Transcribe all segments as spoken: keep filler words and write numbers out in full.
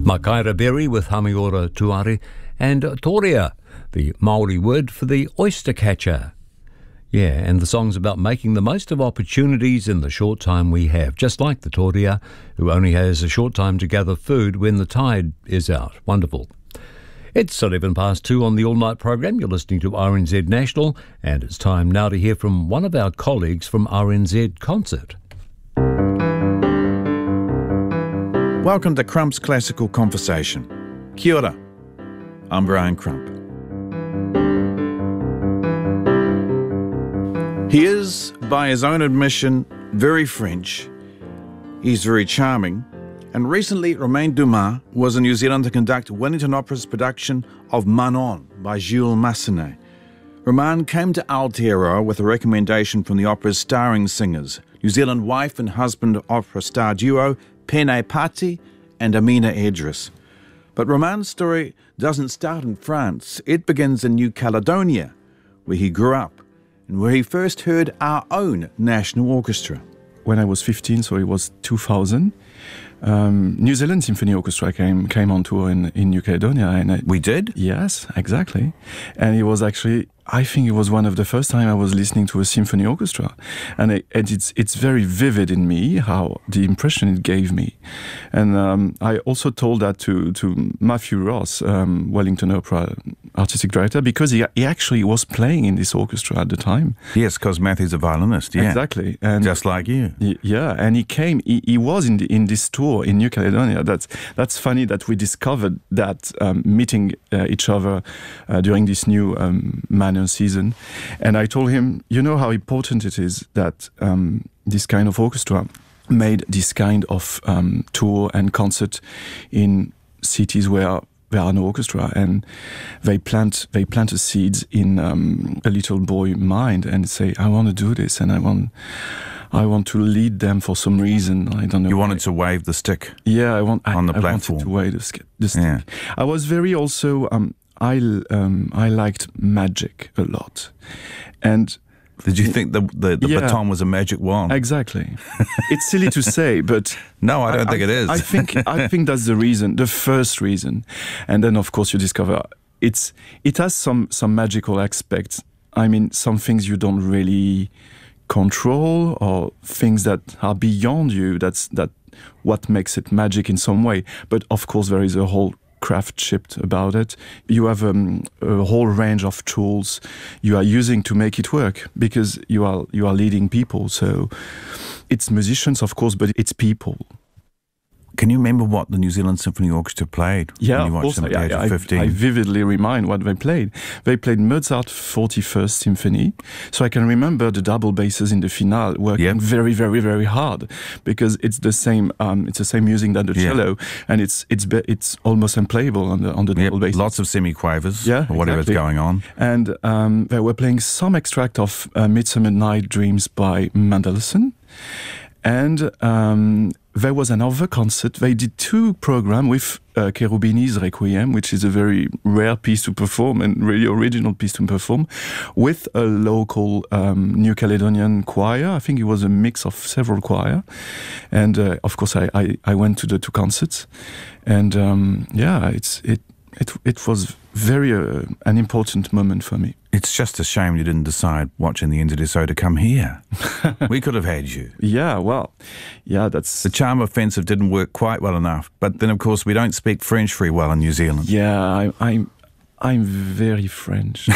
Makaira Berry with Hamiora Tuari, and Torea, the Māori word for the oyster catcher. Yeah, and the song's about making the most of opportunities in the short time we have, just like the Torea, who only has a short time to gather food when the tide is out. Wonderful. It's eleven past two on the all-night program. You're listening to R N Z National, and it's time now to hear from one of our colleagues from R N Z Concert. Welcome to Crump's Classical Conversation. Kia ora. I'm Brian Crump. He is, by his own admission, very French. He's very charming. And recently, Romain Dumas was in New Zealand to conduct Wellington Opera's production of Manon by Jules Massenet. Romain came to Aotearoa with a recommendation from the opera's starring singers, New Zealand wife and husband opera star duo Pene Pati and Amina Idris. But Romain's story doesn't start in France. It begins in New Caledonia, where he grew up and where he first heard our own national orchestra. When I was fifteen, so it was two thousand, um, New Zealand Symphony Orchestra came came on tour in, in New Caledonia. And I, we did? Yes, exactly. And it was actually, I think it was one of the first time I was listening to a symphony orchestra. And, it, and it's it's very vivid in me, how the impression it gave me. And um, I also told that to, to Matthew Ross, um, Wellington Opera artistic director, because he, he actually was playing in this orchestra at the time. Yes, because Matthew's a violinist, yeah. Exactly. And just like you. He, yeah, and he came, he, he was in the, in this tour in New Caledonia. That's, that's funny that we discovered that um, meeting uh, each other uh, during this new um, Manon season. And I told him, you know how important it is that um, this kind of orchestra made this kind of um, tour and concert in cities where there are no orchestra, and they plant they plant a seeds in um, a little boy's mind and say, I want to do this, and I want I want to lead them for some reason. I don't know. You why. wanted to wave the stick. Yeah, I want on I, the I platform. wanted to wave the, sk- the stick. Yeah. I was very also um, I um, I liked magic a lot, and. Did you think the the, the yeah, baton was a magic wand? Exactly. It's silly to say, but no, I don't I, think it is. I think I think that's the reason, the first reason, and then of course you discover it's it has some some magical aspects. I mean, some things you don't really control, or things that are beyond you. That's that what makes it magic in some way. But of course, there is a whole craftsmanship about it. You have um, a whole range of tools you are using to make it work, because you are you are leading people. So it's musicians, of course, but it's people. Can you remember what the New Zealand Symphony Orchestra played? Yeah, when you of watched course. them at the I, age of I, fifteen? I vividly remind what they played. They played Mozart's forty-first Symphony, so I can remember the double basses in the finale working yep. very, very, very hard, because it's the same. Um, it's the same music than the cello, yeah. and it's it's be, it's almost unplayable on the on the yep. double basses. Lots of semiquavers, yeah, or whatever's exactly. going on. And um, they were playing some extract of uh, Midsummer Night Dreams by Mendelssohn, and. Um, There was another concert. They did two programs with uh, Cherubini's Requiem, which is a very rare piece to perform and really original piece to perform, with a local um, New Caledonian choir. I think it was a mix of several choir. And uh, of course, I, I, I went to the two concerts. And um, yeah, it's it it it was very uh, an important moment for me. It's just a shame you didn't decide, watching the N Z S O, to come here. We could have had you. Yeah, well, yeah, that's... The charm offensive didn't work quite well enough. But then, of course, we don't speak French very well in New Zealand. Yeah, I, I'm I'm very French.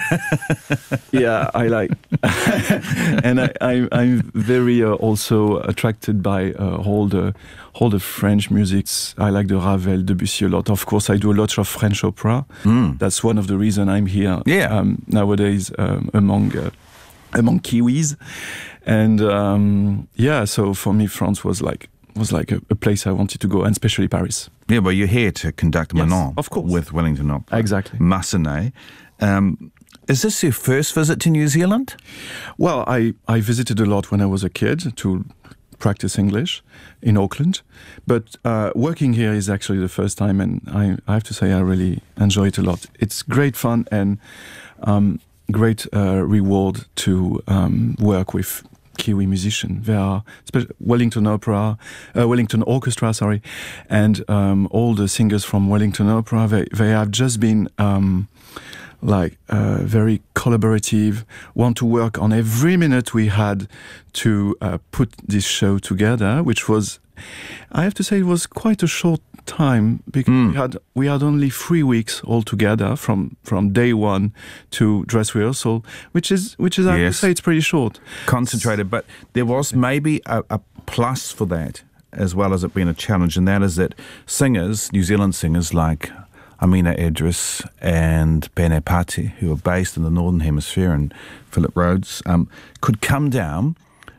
yeah, I like... and I, I, I'm very uh, also attracted by uh, all the all the French music. I like the Ravel, Debussy a lot. Of course, I do a lot of French opera. Mm. That's one of the reasons I'm here yeah. um, nowadays um, among uh, among Kiwis. And um, yeah, so for me, France was like was like a, a place I wanted to go, and especially Paris. Yeah, but you're here to conduct yes, Manon, of course, with Wellington Opera. Exactly. Massenet. Um, is this your first visit to New Zealand? Well, I, I visited a lot when I was a kid to practice English in Auckland, but uh, working here is actually the first time, and I, I have to say I really enjoy it a lot. It's great fun and um, great uh, reward to um, work with Kiwi musicians. They are Wellington Opera, uh, Wellington Orchestra, sorry, and um, all the singers from Wellington Opera. They they have just been um, like uh, very collaborative. Want to work on every minute we had to uh, put this show together, which was, I have to say, it was quite a short time because mm. we had we had only three weeks altogether from from day one to dress rehearsal, which is which is I have yes. to say it's pretty short, concentrated. But there was maybe a, a plus for that as well as it being a challenge, and that is that singers, New Zealand singers like Amina Idris and Pene Pati, who are based in the Northern Hemisphere, and Philip Rhodes, um, could come down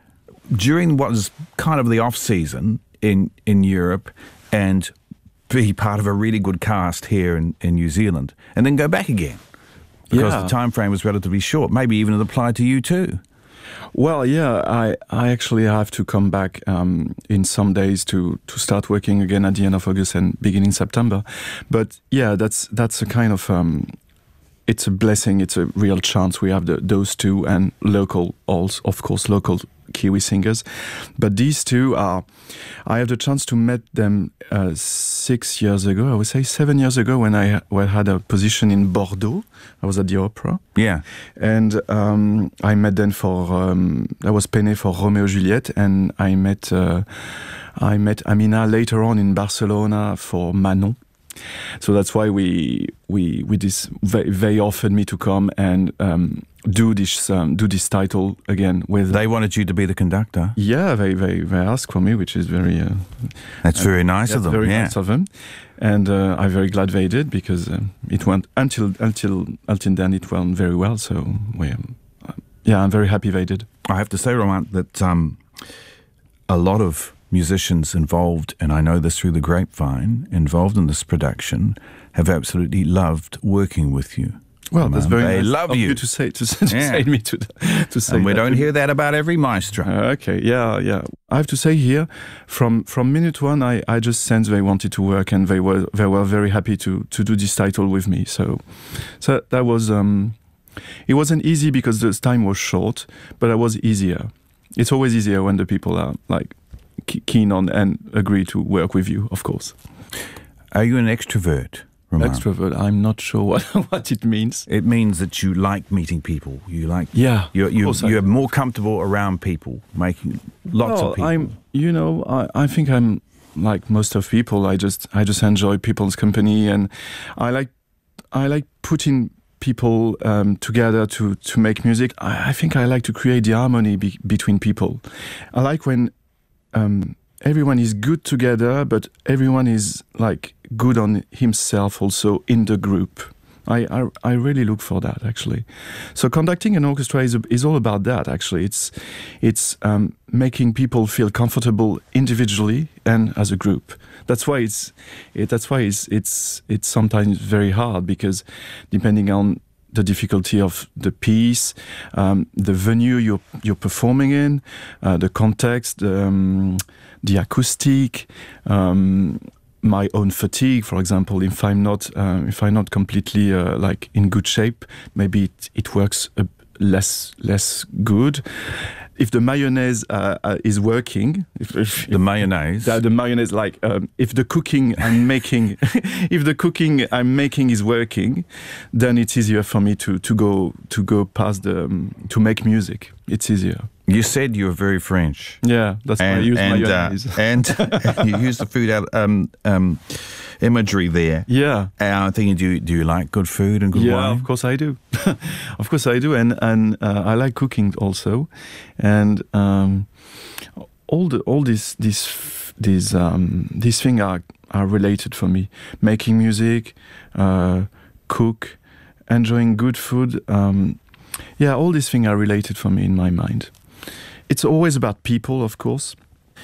during what was kind of the off season in in Europe and be part of a really good cast here in, in New Zealand, and then go back again because yeah. the time frame was relatively short. Maybe even it applied to you too. Well, yeah, I, I actually have to come back um, in some days to, to start working again at the end of August and beginning September. But yeah, that's that's a kind of um, it's a blessing. It's a real chance we have the, those two and local, also of course local Kiwi singers. But these two are, I have the chance to meet them uh, six years ago, I would say seven years ago when I, when I had a position in Bordeaux. I was at the opera. Yeah. And um, I met them for, um, I was Pene for Romeo Juliet, and I met, uh, I met Amina later on in Barcelona for Manon. So that's why we we we this they, they offered me to come and um, do this um, do this title again with. They wanted you to be the conductor. Yeah, they they, they asked for me, which is very. Uh, that's uh, very nice yeah, of them. Very yeah. nice of them, and uh, I'm very glad they did because uh, it went until until until then it went very well. So we, um, uh, yeah, I'm very happy they did. I have to say, Romain, that um, a lot of musicians involved, and I know this through the grapevine, involved in this production, have absolutely loved working with you. Well, that's very they nice love of you. you to say to, to yeah. say me to to say. And we that. don't hear that about every maestro. Uh, okay, yeah, yeah. I have to say here, from from minute one, I, I just sensed they wanted to work, and they were they were very happy to to do this title with me. So, so that was um, it wasn't easy because the time was short, but it was easier. It's always easier when the people are like keen on and agree to work with you, of course. Are you an extrovert, Romain? Extrovert, I'm not sure what, what it means. It means that you like meeting people. You like, yeah, you're, you're, I you're more comfortable around people, making lots well, of people. I'm, you know, I, I think I'm like most of people. I just, I just enjoy people's company, and I like, I like putting people um, together to to make music. I, I think I like to create the harmony be, between people. I like when Um, everyone is good together, but everyone is like good on himself also in the group. I, I, I really look for that actually. So conducting an orchestra is, a, is all about that actually. It's, it's um, making people feel comfortable individually and as a group. That's why it's, it, that's why it's, it's, it's sometimes very hard because depending on the difficulty of the piece, um, the venue you're you're performing in, uh, the context, um, the acoustic, um, my own fatigue, for example. If I'm not uh, if I'm not completely uh, like in good shape, maybe it, it works a less less good. If the mayonnaise uh, uh, is working, if, if, the mayonnaise, the, the mayonnaise, like um, if the cooking I'm making, if the cooking I'm making is working, then it's easier for me to to go to go past the um, to make music. It's easier. You said you were very French. Yeah, that's and, why I use and, mayonnaise. Uh, and you use the food out, um, um, imagery there. Yeah. And I'm thinking, do you, do you like good food and good yeah, wine? Yeah, of course I do. Of course I do, and and uh, I like cooking also, and um, all the all these these these um, these things are are related for me. Making music, uh, cook, enjoying good food. Um, yeah, all these things are related for me in my mind. It's always about people, of course.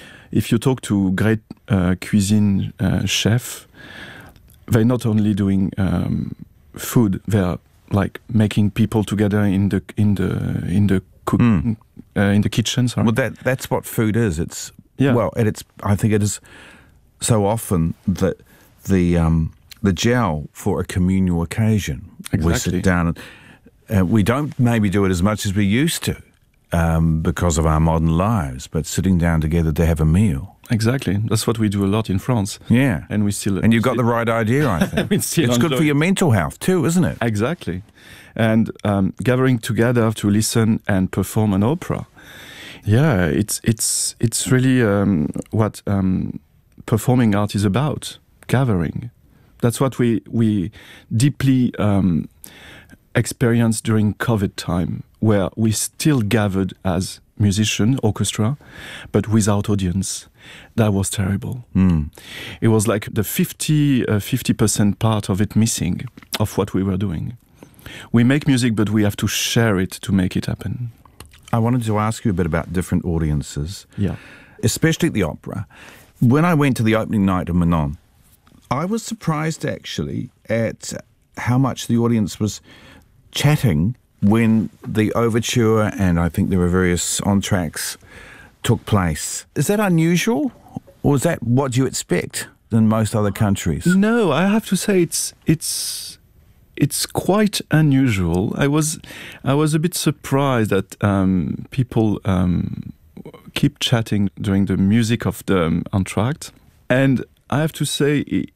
If you talk to great uh, cuisine uh, chefs, they're not only doing um, food; they're like making people together in the in the in the cook mm. uh, in the kitchen. Sorry. Well, that that's what food is. It's yeah. Well, and it's. I think it is so often that the um, the gel for a communal occasion. Exactly. We sit down and uh, we don't maybe do it as much as we used to. um, because of our modern lives, but sitting down together to have a meal. Exactly. That's what we do a lot in France. Yeah. And we still... And you've got the right idea, I think. we still it's good for your mental health too, isn't it? Exactly. And um, gathering together to listen and perform an opera. Yeah, it's it's it's really um, what um, performing art is about, gathering. That's what we, we deeply um, experienced during COVID time, where we still gathered as musician, orchestra, but without audience. That was terrible. Mm. It was like the fifty, uh, fifty percent part of it missing, of what we were doing. We make music, but we have to share it to make it happen. I wanted to ask you a bit about different audiences, Yeah. especially at the opera. When I went to the opening night of Manon, I was surprised actually at how much the audience was chatting when the overture, and I think there were various entr'actes, took place. Is that unusual, or is that what you expect in most other countries? No, I have to say it's it's it's quite unusual. I was I was a bit surprised that um, people um, keep chatting during the music of the um, entr'acte, and I have to say, it,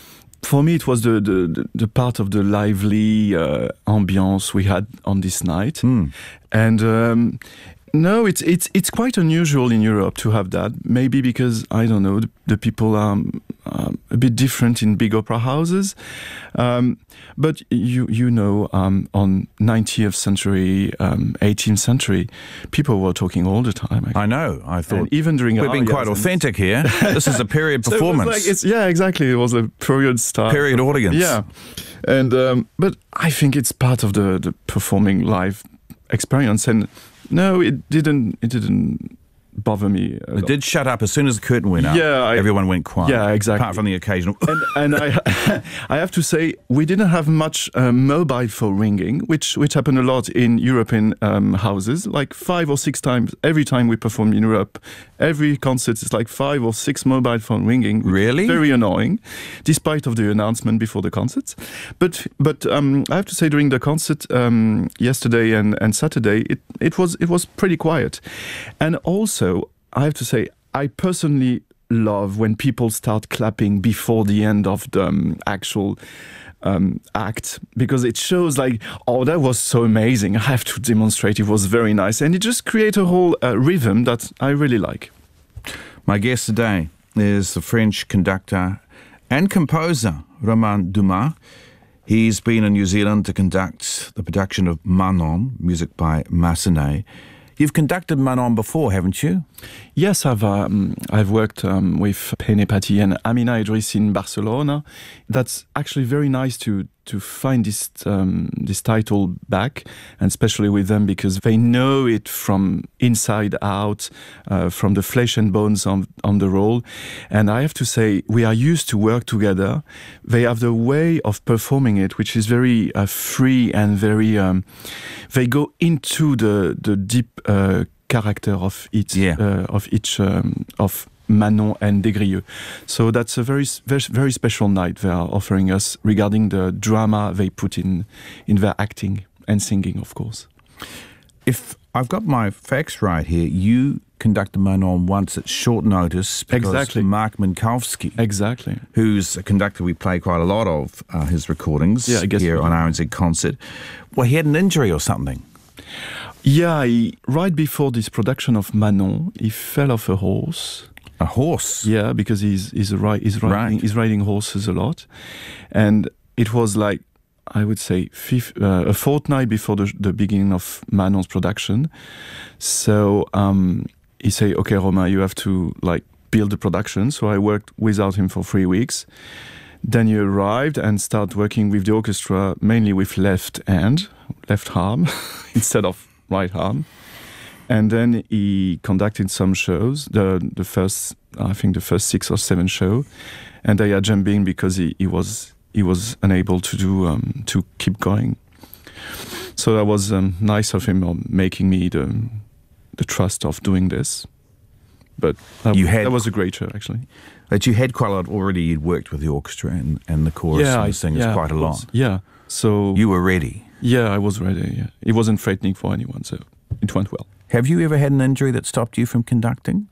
for me, it was the the, the part of the lively uh, ambience we had on this night, Mm. and. Um, No, it's it's it's quite unusual in Europe to have that. Maybe because I don't know, the, the people are um, a bit different in big opera houses. Um, but you you know, um, on nineteenth century, um, eighteenth century, people were talking all the time. I know. I thought And even during we're being arias quite and- authentic here. This is a period So it was performance, like, it's, yeah, exactly. It was a period style. period audience. Yeah, and um, but I think it's part of the the performing live experience and. No, it didn't. It didn't bother me. It did shut up as soon as the curtain went up. Yeah, I- everyone went quiet. Yeah, exactly. Apart from the occasional. and, and I, I have to say, we didn't have much uh, mobile phone ringing, which which happened a lot in European um, houses. Like five or six times every time we perform in Europe, every concert is like five or six mobile phone ringing. which is Really? very annoying, despite of the announcement before the concerts. But but um, I have to say, during the concert um, yesterday and, and Saturday, it it was it was pretty quiet, and also. I have to say, I personally love when people start clapping before the end of the um, actual um, act, because it shows like, oh, that was so amazing. I have to demonstrate. It was very nice. And it just creates a whole uh, rhythm that I really like. My guest today is the French conductor and composer, Romain Dumas. He's been in New Zealand to conduct the production of Manon, music by Massenet. You've conducted Manon before, haven't you? Yes, I've um, I've worked um, with Peine Patti and Amina Idris in Barcelona. That's actually very nice to to find this um, this title back, and especially with them because they know it from inside out, uh, from the flesh and bones on on the role. And I have to say, we are used to work together. They have the way of performing it, which is very uh, free and very. Um, they go into the the deep. Uh, character of each Yeah. uh, of each um, of Manon and Desgrieux. So that's a very very very special night they are offering us regarding the drama they put in in their acting and singing, of course. If I've got my facts right here, you conducted Manon once at short notice because Exactly. Mark Minkowski, Exactly. who's a conductor we play quite a lot of uh, his recordings Yeah, I guess here we on do. R N Z Concert. Well, he had an injury or something. Yeah, he, right before this production of Manon, he fell off a horse. A horse. Yeah, because he's he's, a ri- he's riding Right. he's riding horses a lot, and it was like I would say fifth, uh, a fortnight before the, the beginning of Manon's production. So um, he said, "Okay, Romain, you have to like build the production." So I worked without him for three weeks. Then he arrived and started working with the orchestra, mainly with left hand, left arm, instead of right arm. And then he conducted some shows, the the first, I think the first six or seven show, and I had jumped in because he, he was he was unable to do um, to keep going. So that was um, nice of him um, making me the the trust of doing this. But that, You had- that was a great show, actually. That you had quite a lot already. You'd worked with the orchestra and, and the chorus and the singers yeah, quite a of lot. course. Yeah. So You were ready. yeah, I was ready. Yeah, it wasn't frightening for anyone, so it went well. Have you ever had an injury that stopped you from conducting?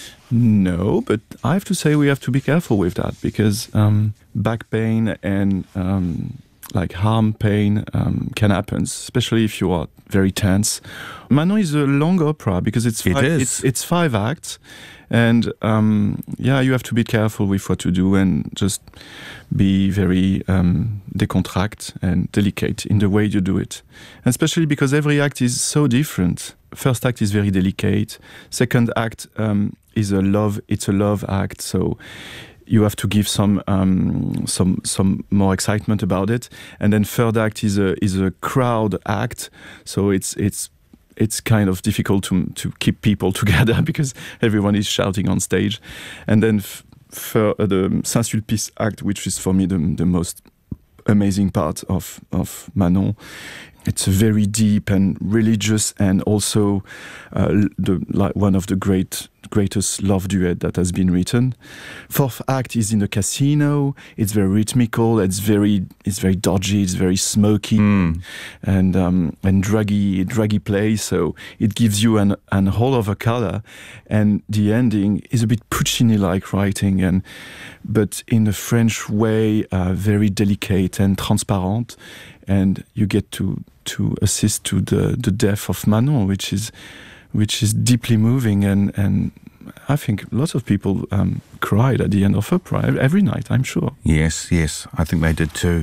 No, but I have to say we have to be careful with that because um, back pain and um, like arm pain um, can happen, especially if you are very tense. Manon is a long opera because it's It five, is. It's, it's five acts, and um, yeah, you have to be careful with what you do and just be very um, décontracté and delicate in the way you do it, and especially because every act is so different. First act is very delicate. Second act um, is a love. It's a love act, so you have to give some um, some some more excitement about it. And then third act is a is a crowd act, so it's it's it's kind of difficult to to keep people together because everyone is shouting on stage. And then f- for uh, the Saint-Sulpice act, which is for me the the most amazing part of of Manon. It's very deep and religious, and also uh, the, like one of the great greatest love duet that has been written. Fourth act is in a casino. It's very rhythmical. It's very it's very dodgy. It's very smoky Mm. and um, and draggy draggy play. So it gives you an an whole other color. And the ending is a bit Puccini-like writing, and but in a French way, uh, very delicate and transparent. And you get to to assist to the, the death of Manon, which is which is deeply moving, and, and I think lots of people um, cried at the end of opera every night, I'm sure. Yes, yes, I think they did too.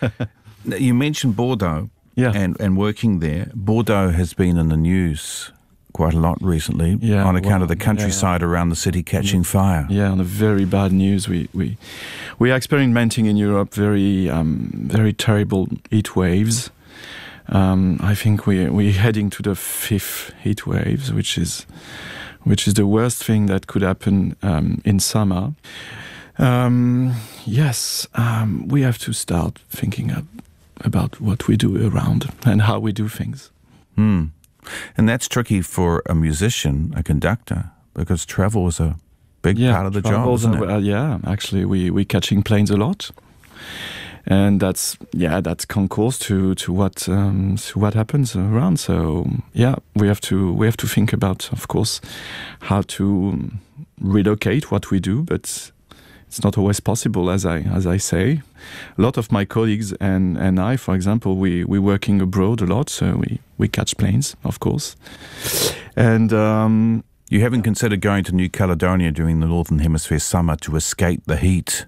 You mentioned Bordeaux Yeah. and, and working there. Bordeaux has been in the news quite a lot recently Yeah, on account well, of the countryside yeah. around the city catching fire. Yeah, on the very bad news, we we we are experimenting in Europe very um, very terrible heat waves. Um, I think we we're heading to the fifth heat waves, which is which is the worst thing that could happen um, in summer. Um, yes, um, we have to start thinking ab- about what we do around and how we do things. Hmm. And that's tricky for a musician, a conductor, because travel is a big part of the job, travels isn't are- it? uh, yeah, actually, we we catching planes a lot, and that's yeah, that concourse to to what um, to what happens around. So yeah, we have to we have to think about, of course, how to relocate what we do, but it's not always possible, as I as I say. A lot of my colleagues and, and I, for example, we we're working abroad a lot, so we, we catch planes, of course. And um, You haven't considered going to New Caledonia during the Northern Hemisphere summer to escape the heat?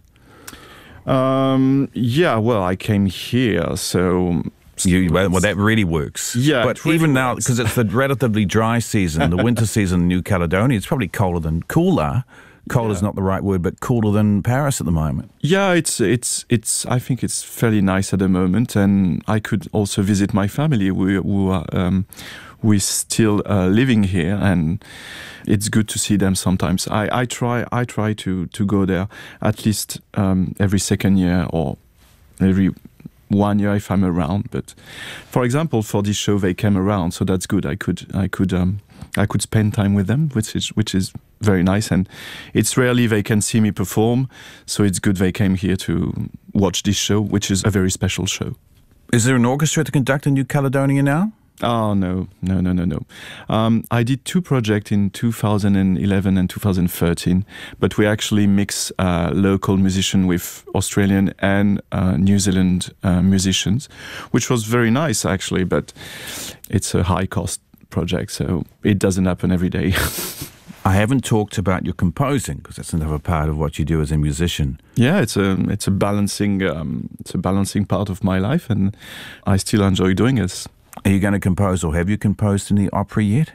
um, yeah, well, I came here, so You, well, well, that really works. Yeah, but it really even now, works. because it's the relatively dry season, the winter season in New Caledonia, it's probably colder than cooler. Cold is not the right word, but cooler than Paris at the moment. yeah, it's it's it's. I think it's fairly nice at the moment, and I could also visit my family who who are um, we still uh, living here, and it's good to see them sometimes. I, I try I try to to go there at least um, every second year or every one year if I'm around. But for example, for this show they came around, so that's good. I could I could um, I could spend time with them, which is which is very nice. And it's rarely they can see me perform, so it's good they came here to watch this show, which is a very special show. Is there an orchestra to conduct in New Caledonia now? Oh no, no, no, no, no. Um, I did two projects in two thousand eleven and two thousand thirteen, but we actually mix uh, local musician with Australian and uh, New Zealand uh, musicians, which was very nice actually. But it's a high cost project, so it doesn't happen every day. I haven't talked about your composing, because that's another part of what you do as a musician. Yeah, it's a it's a balancing um, it's a balancing part of my life, and I still enjoy doing it. Are you going to compose, or have you composed any opera yet?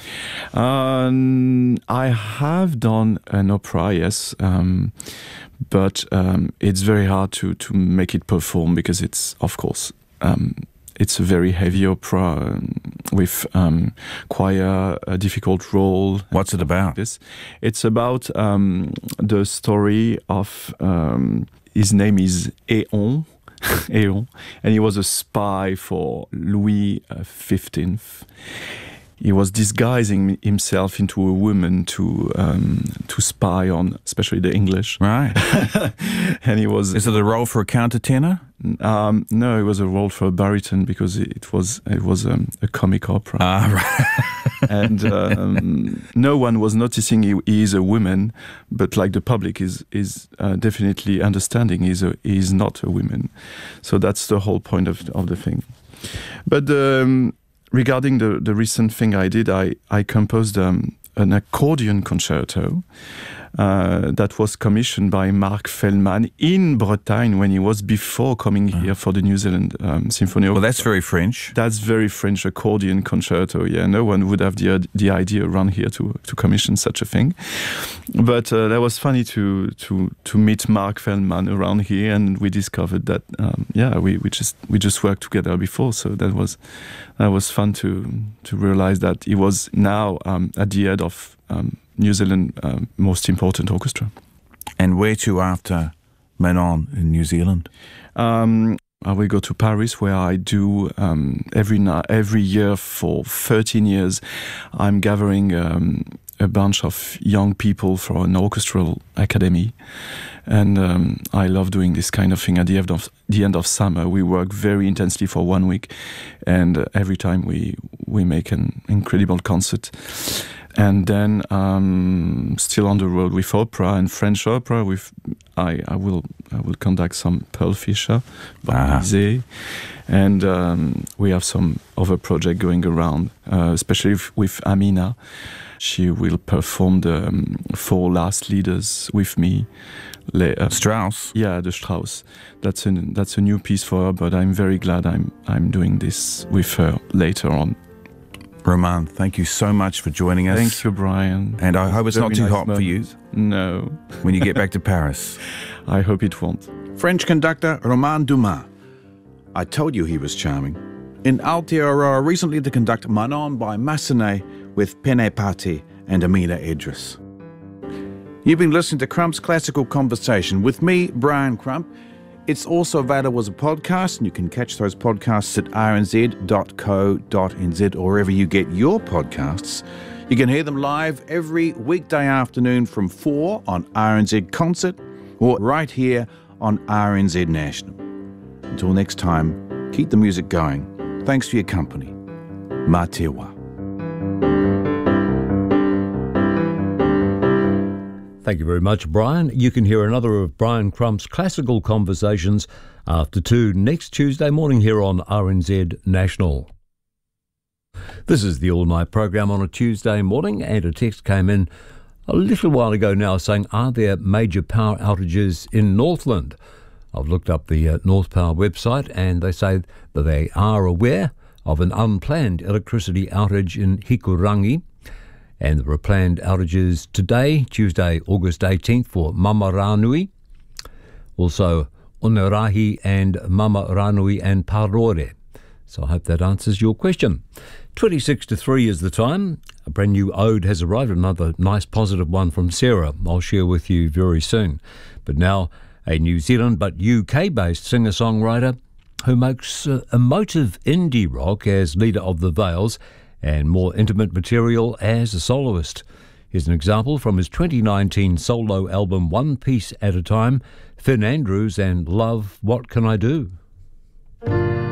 Um, I have done an opera, yes, um, but um, it's very hard to, to make it perform because it's, of course, um, it's a very heavy opera um, with um, quite a, a difficult role. What's it about? This, it's about um, the story of um, his name is Éon. Éon, and he was a spy for Louis the fifteenth. he was disguising himself into a woman to um, to spy on, especially the English. Right. And he was. Is it a role for a countertenor? Um, no, it was a role for a baritone because it was it was um, a comic opera. Ah, right. And um, no one was noticing he, he is a woman, but like the public is is uh, definitely understanding he's a, he is not a woman. So that's the whole point of of the thing. But um, regarding the the recent thing I did, I I composed um, an accordion concerto. Uh, that was commissioned by Mark Feldman in Bretagne when he was before coming here uh. for the New Zealand um, Symphony Orchestra. Well, that's very French. That's very French accordion concerto. Yeah, no one would have the the idea around here to to commission such a thing. But uh, that was funny to to to meet Mark Feldman around here, and we discovered that um, yeah, we, we just we just worked together before, so that was that was fun to to realize that he was now um, at the head of Um, New Zealand um, most important orchestra. And where to after Manon in New Zealand? Um, I will go to Paris, where I do um, every na- every year for thirteen years. I'm gathering um, a bunch of young people for an orchestral academy, and um, I love doing this kind of thing. At the end of the end of summer, we work very intensely for one week, and uh, every time we we make an incredible concert. And then um, still on the road with opera and French opera. With I, I will I will conduct some Pearl Fisher, ah. Bizet, and um, we have some other project going around, uh, especially with, with Amina. She will perform the um, four last leaders with me. Le, uh, Strauss. Yeah, the Strauss. That's a that's a new piece for her, but I'm very glad I'm I'm doing this with her later on. Roman, thank you so much for joining us. Thank you, Brian. And I hope it's Very not too nice hot moment. for you. No. When you get back to Paris. I hope it won't. French conductor Roman Dumas. I told you he was charming. In Aotearoa recently to conduct Manon by Massenet with Pene Pati and Amina Idris. You've been listening to Crump's Classical Conversation with me, Brian Crump. It's also available as a podcast, and you can catch those podcasts at r n z dot co dot n z or wherever you get your podcasts. You can hear them live every weekday afternoon from four on R N Z Concert or right here on R N Z National. Until next time, keep the music going. Thanks for your company. Mā te wā. Thank you very much, Brian. You can hear another of Brian Crump's Classical Conversations after two next Tuesday morning here on R N Z National. This is the all-night program on a Tuesday morning, and a text came in a little while ago now saying, are there major power outages in Northland? I've looked up the uh, North Power website, and they say that they are aware of an unplanned electricity outage in Hikurangi. And there are planned outages today, Tuesday, August eighteenth, for Mamaranui, also Onerahi and Mamaranui and Parore. So I hope that answers your question. twenty-six to three is the time. A brand new ode has arrived, another nice positive one from Sarah. I'll share with you very soon. But now, a New Zealand but U K-based singer-songwriter who makes uh, emotive indie rock as leader of the Veils and more intimate material as a soloist. Here's an example from his twenty nineteen solo album One Piece at a Time, Finn Andrews and Love, What Can I Do?